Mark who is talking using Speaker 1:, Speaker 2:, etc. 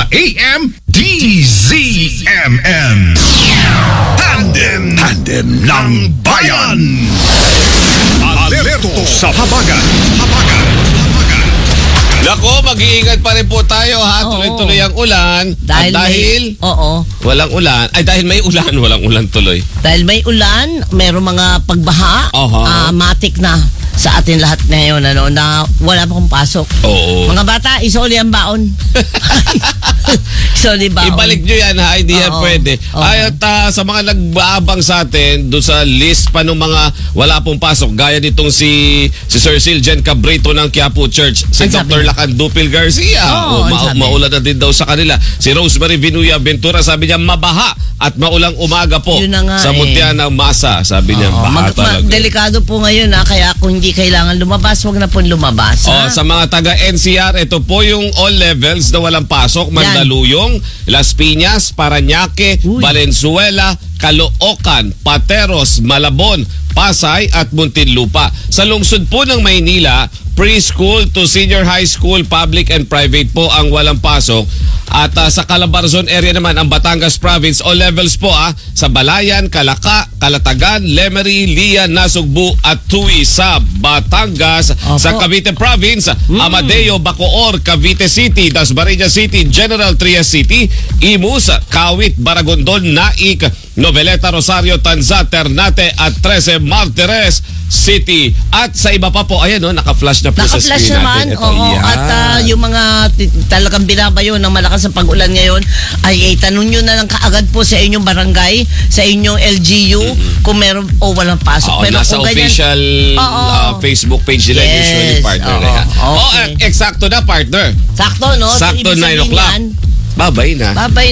Speaker 1: AM DZMM. Tandem ng bayan. Alerto sa habagat.
Speaker 2: Nako, mag-iingat pa rin po tayo ha. Tuloy-tuloy ang ulan. Dahil
Speaker 3: oo.
Speaker 2: Walang ulan. Ay, dahil may ulan, walang ulan tuloy.
Speaker 3: Dahil may ulan, mayroong mga pagbaha. Matik na sa atin lahat ngayon na wala pa kong pasok.
Speaker 2: Oo.
Speaker 3: Mga bata, isoli ang baon. Isoli baon.
Speaker 2: Ibalik nyo yan ha, hindi yan pwede. Ay, at sa mga nagbaabang sa atin, doon sa list pa ng mga wala pong pasok, gaya nitong si Sir Siljen Cabrito ng Quiapo Church, si Dr. Lacandupil Garcia, maulan na din daw sa kanila. Si Rosemary Vinuya Ventura, sabi niya mabaha at maulang umaga po sa Mutya ng Masa. Sabi niya, baha talaga.
Speaker 3: Delikado po ngayon kaya kung hindi kailangan lumabas, wag na po lumabas.
Speaker 2: Sa mga taga NCR, ito po yung all levels na walang pasok. Mandaluyong, Las Piñas, Parañaque, Valenzuela, Caloocan, Pateros, Malabon, Pasay at Muntinlupa. Sa lungsod po ng Maynila, preschool to senior high school, public and private po ang walang pasok. At sa Calabarzon area naman, ang Batangas Province, all levels po sa Balayan, Calaca, Calatagan, Lemery, Lian, Nasugbu at Tui sa Batangas. Sa Cavite Province, Amadeo, Bacoor, Cavite City, Dasmariñas City, General Trias City, Imus, Kawit, Baragondon, Naik, Noveleta, Rosario, Tanza, Ternate at 13 Martires City. At sa iba pa po, ayan naka-flash na po sa screen natin.
Speaker 3: At yung mga talagang binabayo ng malakas ang pag-ulan ngayon, ay tanong nyo na lang kaagad po sa inyong barangay, sa inyong LGU, kung meron o walang pasok. Pero
Speaker 2: nasa official Facebook page nila, usually partner na yan. Eksakto na partner.
Speaker 3: Sakto, no?
Speaker 2: Sakto 9 o'clock. Babay na.